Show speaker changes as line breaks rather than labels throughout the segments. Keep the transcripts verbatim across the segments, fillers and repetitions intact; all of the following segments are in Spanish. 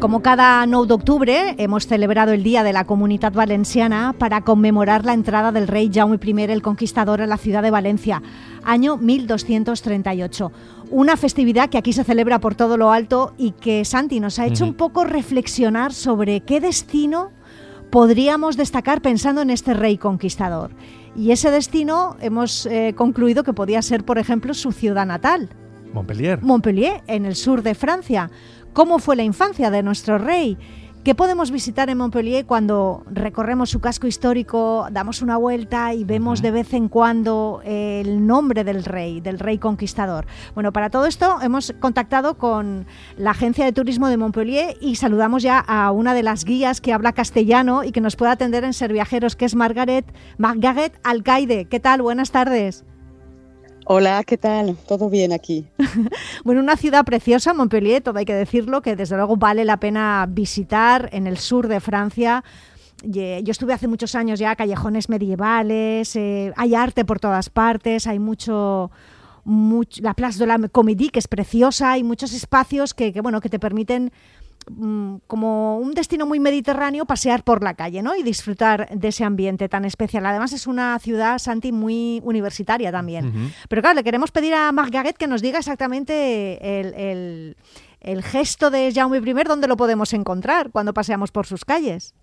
Como cada nou d'octubre, hemos celebrado el Día de la Comunitat Valenciana para conmemorar la entrada del rey Jaume primero el Conquistador a la ciudad de Valencia, año mil doscientos treinta y ocho. Una festividad que aquí se celebra por todo lo alto y que, Santi, nos ha hecho uh-huh. un poco reflexionar sobre qué destino podríamos destacar pensando en este rey conquistador. Y ese destino hemos eh, concluido que podía ser, por ejemplo, su ciudad natal.
Montpellier.
Montpellier, en el sur de Francia. ¿Cómo fue la infancia de nuestro rey? ¿Qué podemos visitar en Montpellier cuando recorremos su casco histórico, damos una vuelta y vemos uh-huh. de vez en cuando el nombre del rey, del rey conquistador? Bueno, para todo esto hemos contactado con la Agencia de Turismo de Montpellier y saludamos ya a una de las guías que habla castellano y que nos puede atender en Ser Viajeros, que es Margaret, Margaret Alcaide. ¿Qué tal? Buenas tardes.
Hola, ¿qué tal? ¿Todo bien aquí?
Bueno, una ciudad preciosa, Montpellier, todo hay que decirlo, que desde luego vale la pena visitar en el sur de Francia. Yo estuve hace muchos años ya, callejones medievales, eh, hay arte por todas partes, hay mucho... mucho la Place de la Comédie, que es preciosa, hay muchos espacios que, que, bueno, que te permiten... como un destino muy mediterráneo, pasear por la calle, ¿no? Y disfrutar de ese ambiente tan especial. Además es una ciudad, Santi, muy universitaria también. Uh-huh. Pero claro, le queremos pedir a Margaret que nos diga exactamente el, el, el gesto de Jaume primero, dónde lo podemos encontrar cuando paseamos por sus calles.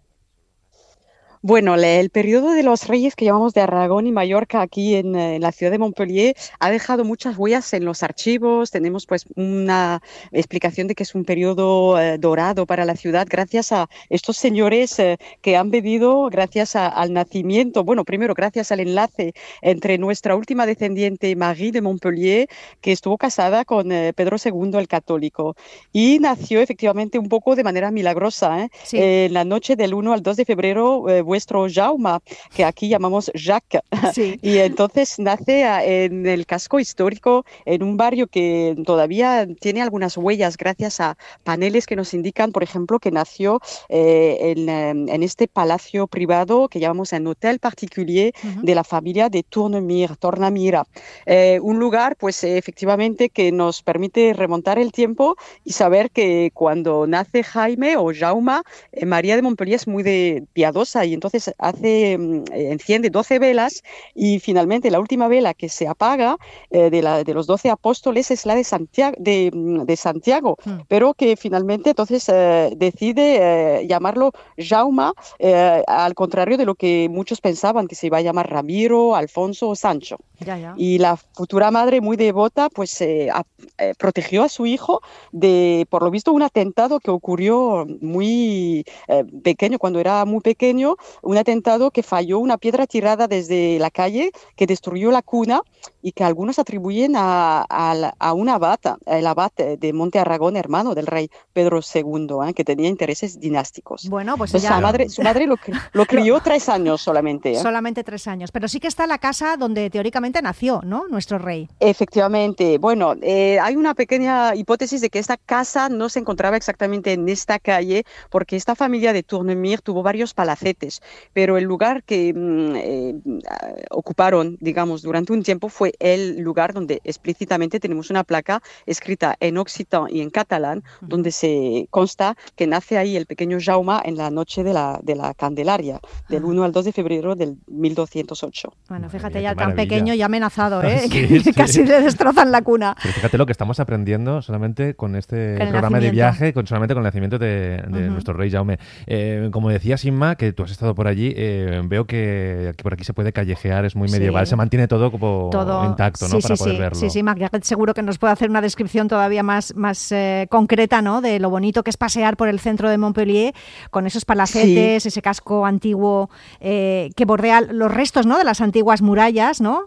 Bueno, el periodo de los reyes que llamamos de Aragón y Mallorca aquí en, en la ciudad de Montpellier ha dejado muchas huellas en los archivos. Tenemos pues una explicación de que es un periodo eh, dorado para la ciudad gracias a estos señores eh, que han vivido gracias a, al nacimiento, bueno, primero gracias al enlace entre nuestra última descendiente Marie de Montpellier, que estuvo casada con eh, Pedro segundo el Católico y nació efectivamente un poco de manera milagrosa, ¿eh? Sí. Eh, en la noche del uno al dos de febrero eh, vuestro Jaume, que aquí llamamos Jacques. Sí. Y entonces nace en el casco histórico, en un barrio que todavía tiene algunas huellas gracias a paneles que nos indican, por ejemplo, que nació eh, en, en este palacio privado que llamamos un hotel particulier uh-huh. de la familia de Tournemire, Tornamira. Eh, un lugar, pues efectivamente, que nos permite remontar el tiempo y saber que cuando nace Jaime o Jaume, eh, María de Montpellier es muy de, piadosa y entonces hace, enciende doce velas y finalmente la última vela que se apaga eh, de, la, de los doce apóstoles es la de Santiago, de, de Santiago mm. pero que finalmente entonces eh, decide eh, llamarlo Jaume, eh, al contrario de lo que muchos pensaban, que se iba a llamar Ramiro, Alfonso o Sancho. Ya, ya. Y la futura madre, muy devota, pues eh, a, eh, protegió a su hijo de, por lo visto, un atentado que ocurrió muy eh, pequeño, cuando era muy pequeño, un atentado que falló una piedra tirada desde la calle que destruyó la cuna y que algunos atribuyen a, a, a un abad, el abad de Monte Aragón, hermano del rey Pedro segundo, ¿eh? que tenía intereses dinásticos.
Bueno, pues
Entonces,
ya...
su madre, su madre lo, lo crió tres años solamente. ¿eh?
Solamente tres años, pero sí que está la casa donde teóricamente nació, ¿no? Nuestro rey.
Efectivamente. Bueno, eh, hay una pequeña hipótesis de que esta casa no se encontraba exactamente en esta calle porque esta familia de Tournemire tuvo varios palacetes, pero el lugar que eh, ocuparon, digamos, durante un tiempo fue el lugar donde explícitamente tenemos una placa escrita en occitán y en catalán, uh-huh. donde se consta que nace ahí el pequeño Jaume en la noche de la, de la Candelaria, del uh-huh. uno al dos de febrero del mil doscientos ocho.
Bueno, fíjate, ya tan pequeño y amenazado, ¿eh?
Sí,
que
sí.
Casi le destrozan la cuna.
Pero fíjate lo que estamos aprendiendo solamente con este con programa de viaje, con, solamente con el nacimiento de, de uh-huh. nuestro rey Jaume. Eh, como decías, Inma, que tú has estado por allí, eh, veo que, que por aquí se puede callejear, es muy medieval, sí. se mantiene todo como todo intacto, ¿no?
Sí,
Para
sí,
poder
sí.
verlo.
Sí, sí, Margaret seguro que nos puede hacer una descripción todavía más, más eh, concreta, ¿no? De lo bonito que es pasear por el centro de Montpellier con esos palacetes, sí. ese casco antiguo eh, que bordea los restos, ¿no? De las antiguas murallas, ¿no?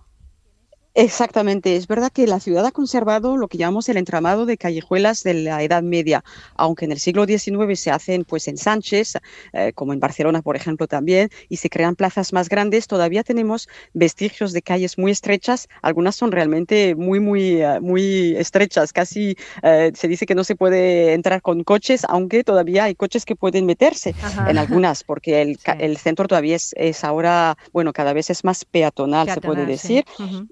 Exactamente, es verdad que la ciudad ha conservado lo que llamamos el entramado de callejuelas de la Edad Media, aunque en el siglo diecinueve se hacen pues ensanches, eh, como en Barcelona por ejemplo también, y se crean plazas más grandes. Todavía tenemos vestigios de calles muy estrechas, algunas son realmente muy muy muy estrechas, casi eh, se dice que no se puede entrar con coches, aunque todavía hay coches que pueden meterse Ajá. en algunas, porque el, sí. el centro todavía es, es ahora, bueno, cada vez es más peatonal, peatonal se puede decir. Sí. Uh-huh.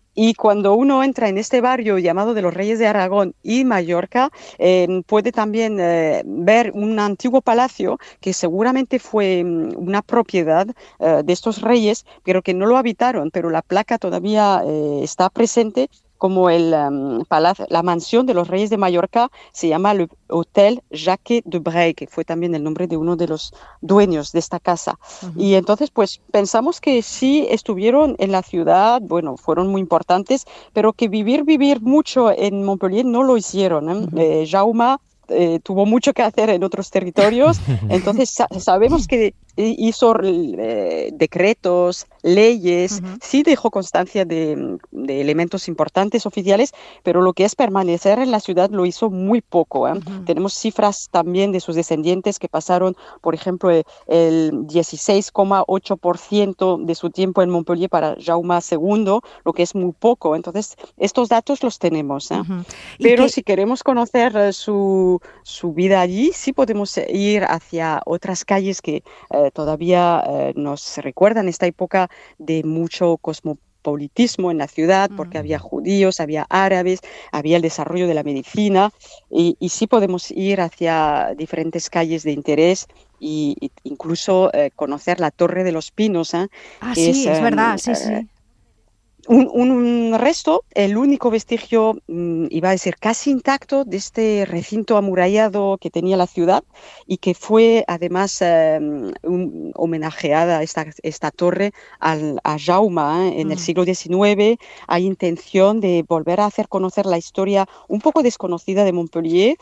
Y cuando uno entra en este barrio llamado de los Reyes de Aragón y Mallorca, eh, puede también eh, ver un antiguo palacio que seguramente fue una propiedad eh, de estos reyes, pero que no lo habitaron, pero la placa todavía eh, está presente como el um, palacio, la mansión de los Reyes de Mallorca se llama el Hotel Jacques de Breuil, que fue también el nombre de uno de los dueños de esta casa. Uh-huh. Y entonces, pues, pensamos que sí estuvieron en la ciudad, bueno, fueron muy importantes, pero que vivir, vivir mucho en Montpellier no lo hicieron, ¿eh? Uh-huh. eh, Jaume eh, tuvo mucho que hacer en otros territorios, entonces sa- sabemos que hizo eh, decretos, leyes, uh-huh. sí dejó constancia de, de elementos importantes oficiales, pero lo que es permanecer en la ciudad lo hizo muy poco. ¿eh? Uh-huh. Tenemos cifras también de sus descendientes que pasaron, por ejemplo, el dieciséis coma ocho por ciento de su tiempo en Montpellier para Jaume segundo, lo que es muy poco. Entonces, estos datos los tenemos. ¿eh? Uh-huh. Pero que... si queremos conocer su, su vida allí, sí podemos ir hacia otras calles que eh, todavía eh, nos recuerdan esta época de mucho cosmopolitismo en la ciudad, porque mm. había judíos, había árabes, había el desarrollo de la medicina, y, y sí podemos ir hacia diferentes calles de interés y, y incluso eh, conocer la Torre de los Pinos. ¿eh?
Ah, sí, es, es verdad, sí, sí.
Eh, Un, un resto, el único vestigio, mmm, iba a decir casi intacto, de este recinto amurallado que tenía la ciudad y que fue además eh, un, homenajeada esta, esta torre al, a Jaume ¿eh? en mm. el siglo diecinueve. Hay intención de volver a hacer conocer la historia un poco desconocida de Montpellier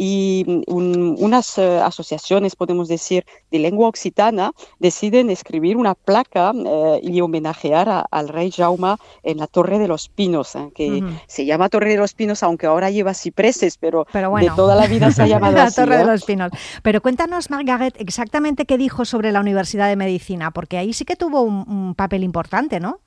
y un, unas eh, asociaciones, podemos decir, de lengua occitana deciden escribir una placa eh, y homenajear a, al rey Jaume en la Torre de los Pinos, ¿eh? que uh-huh. se llama Torre de los Pinos, aunque ahora lleva cipreses, pero, pero bueno. de toda la vida se ha llamado
la
así.
Torre
¿eh?
de los Pinos. Pero cuéntanos, Margaret, exactamente qué dijo sobre la Universidad de Medicina, porque ahí sí que tuvo un, un papel importante, ¿no?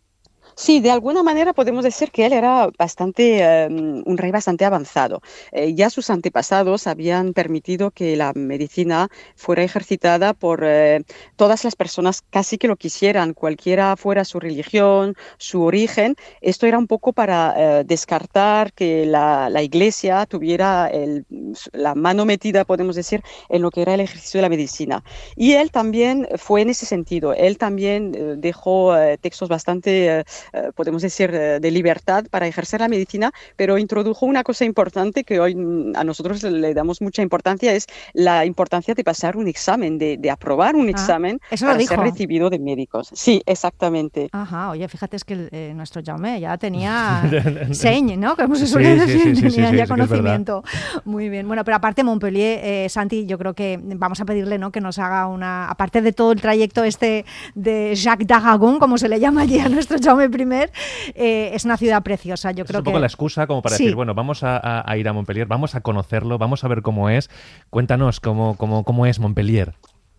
Sí, de alguna manera podemos decir que él era bastante, um, un rey bastante avanzado. Eh, ya sus antepasados habían permitido que la medicina fuera ejercitada por eh, todas las personas casi que lo quisieran, cualquiera fuera su religión, su origen. Esto era un poco para eh, descartar que la, la Iglesia tuviera el, la mano metida, podemos decir, en lo que era el ejercicio de la medicina. Y él también fue en ese sentido. Él también eh, dejó eh, textos bastante... Eh, Uh, podemos decir, uh, de libertad para ejercer la medicina, pero introdujo una cosa importante que hoy a nosotros le damos mucha importancia, es la importancia de pasar un examen, de, de aprobar un ah, examen para ser recibido de médicos. Sí, exactamente.
Ajá, oye, fíjate, es que eh, nuestro Jaume ya tenía señ, ¿no? Como se suele sí, decir, sí, sí, tenía sí, sí, ya sí, conocimiento. Muy bien, bueno, pero aparte Montpellier, eh, Santi, yo creo que vamos a pedirle, ¿no?, que nos haga una, aparte de todo el trayecto este de Jacques d'Aragon, como se le llama allí a nuestro Jaume primer, eh, es una ciudad preciosa. Yo
es
creo
un poco
que...
la excusa como para sí. decir, bueno, vamos a, a, a ir a Montpellier, vamos a conocerlo, vamos a ver cómo es. Cuéntanos cómo, cómo, cómo es Montpellier.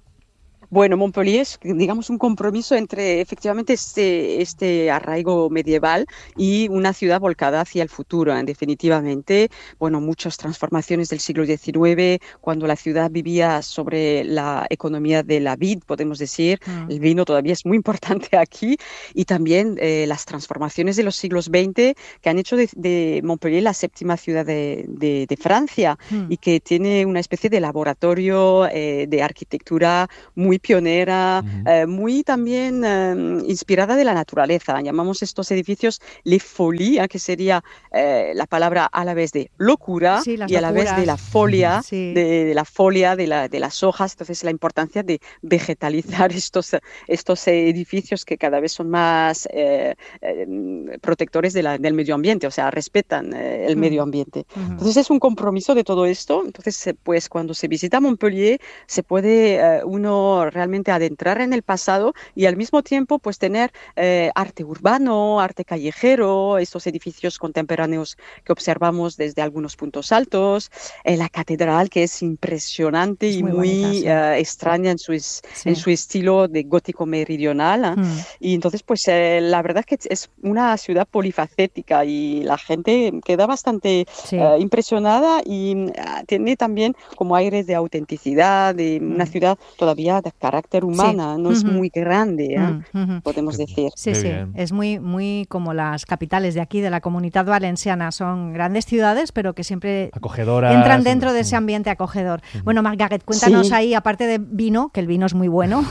Bueno, Montpellier es, digamos, un compromiso entre efectivamente este, este arraigo medieval y una ciudad volcada hacia el futuro, ¿eh? Definitivamente. Bueno, muchas transformaciones del siglo diecinueve, cuando la ciudad vivía sobre la economía de la vid, podemos decir. Mm. El vino todavía es muy importante aquí. Y también eh, las transformaciones de los siglos veinte que han hecho de, de Montpellier la séptima ciudad de, de, de Francia mm. y que tiene una especie de laboratorio eh, de arquitectura muy pionera, uh-huh. eh, muy también eh, inspirada de la naturaleza. Llamamos estos edificios les folies, que sería eh, la palabra a la vez de locura
sí,
y
locuras.
a la vez de la folia,
sí.
de, de la folia de, la, de las hojas. Entonces la importancia de vegetalizar estos, estos edificios que cada vez son más eh, eh, protectores de la, del medio ambiente, o sea, respetan eh, el uh-huh. medio ambiente. Uh-huh. Entonces es un compromiso de todo esto. Entonces, pues cuando se visita Montpellier, se puede eh, uno realmente adentrar en el pasado y al mismo tiempo pues tener eh, arte urbano, arte callejero, estos edificios contemporáneos que observamos desde algunos puntos altos, eh, la catedral que es impresionante es y muy, muy bonita, sí. uh, extraña en su, es, sí. en su estilo de gótico meridional. ¿eh? Mm. Y entonces pues eh, la verdad es que es una ciudad polifacética y la gente queda bastante sí. uh, impresionada y uh, tiene también como aires de autenticidad, de mm. una ciudad todavía de carácter humana,
sí.
no
uh-huh.
es muy grande, ¿eh?
uh-huh.
podemos decir.
Sí, Qué sí, bien. Es muy, muy como las capitales de aquí, de la Comunidad Valenciana. Son grandes ciudades, pero que siempre
acogedoras,
entran dentro de ese ambiente acogedor. Uh-huh. Bueno, Margaret, cuéntanos
sí.
ahí, aparte de vino, que el vino es muy bueno,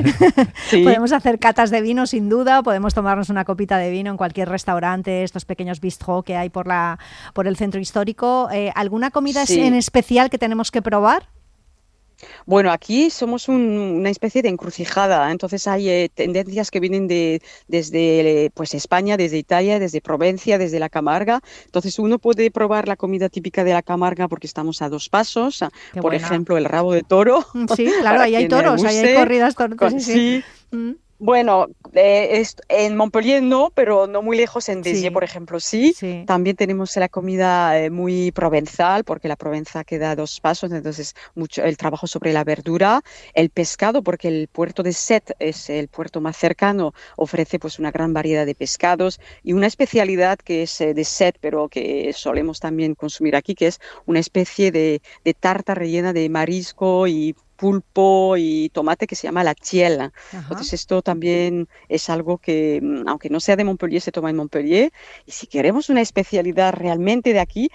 sí.
podemos hacer catas de vino sin duda, podemos tomarnos una copita de vino en cualquier restaurante, estos pequeños bistró que hay por, la, por el centro histórico. Eh, ¿Alguna comida sí. en especial que tenemos que probar?
Bueno, aquí somos un, una especie de encrucijada, entonces hay eh, tendencias que vienen de, desde eh, pues España, desde Italia, desde Provencia, desde la Camarga. Entonces uno puede probar la comida típica de la Camarga porque estamos a dos pasos,
Qué
por
buena.
ejemplo el rabo de toro.
Sí, claro, ahí hay toros, ahí hay corridas toros.
Con, sí. sí. Mm. Bueno, eh, es, en Montpellier no, pero no muy lejos, en Béziers, sí. por ejemplo, sí. sí. También tenemos la comida eh, muy provenzal, porque la Provenza queda a dos pasos, entonces mucho el trabajo sobre la verdura, el pescado, porque el puerto de Sète es el puerto más cercano, ofrece pues una gran variedad de pescados y una especialidad que es eh, de Sète, pero que solemos también consumir aquí, que es una especie de, de tarta rellena de marisco y pulpo y tomate que se llama la tielle. Entonces esto también es algo que, aunque no sea de Montpellier, se toma en Montpellier. Y si queremos una especialidad realmente de aquí,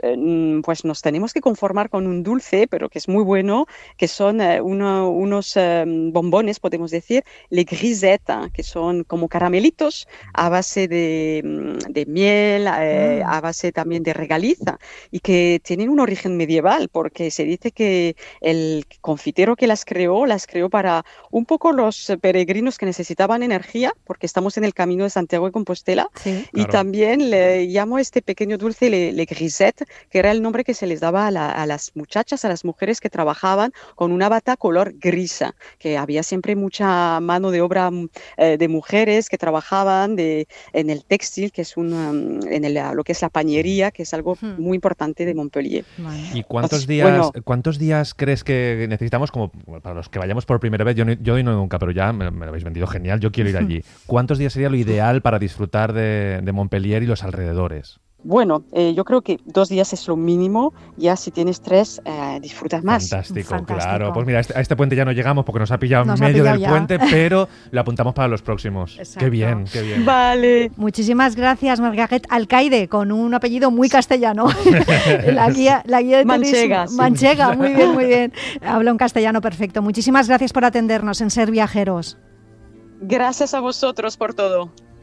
pues nos tenemos que conformar con un dulce, pero que es muy bueno, que son uno, unos um, bombones, podemos decir, les grisettes, que son como caramelitos a base de, de miel, eh, a base también de regaliza, y que tienen un origen medieval, porque se dice que el confitero que las creó, las creó para un poco los peregrinos que necesitaban energía, porque estamos en el camino de Santiago de Compostela, sí, y claro. también le llamo a este pequeño dulce le, le grisette, que era el nombre que se les daba a, la, a las muchachas, a las mujeres que trabajaban con una bata color grisa, que había siempre mucha mano de obra eh, de mujeres que trabajaban de, en el textil, que es una, en el, lo que es la pañería, que es algo hmm. muy importante de Montpellier.
¿Y cuántos Entonces, días, bueno, cuántos días crees que necesitamos? Como para los que vayamos por primera vez, yo, yo no nunca, pero ya me, me lo habéis vendido genial, yo quiero ir allí. ¿Cuántos días sería lo ideal para disfrutar de, de Montpellier y los alrededores?
Bueno, eh, yo creo que dos días es lo mínimo, ya si tienes tres, eh, disfrutas más.
Fantástico, Fantástico, claro. Pues mira, a este, a este puente ya no llegamos porque nos ha pillado en medio del ya. puente, pero lo apuntamos para los próximos. Exacto. Qué bien, qué bien.
Vale.
Muchísimas gracias, Margaret Alcaide, con un apellido muy castellano. la guía, la guía de
Manchega. Sí.
Manchega, muy bien, muy bien. Habla un castellano perfecto. Muchísimas gracias por atendernos en Ser Viajeros.
Gracias a vosotros por todo.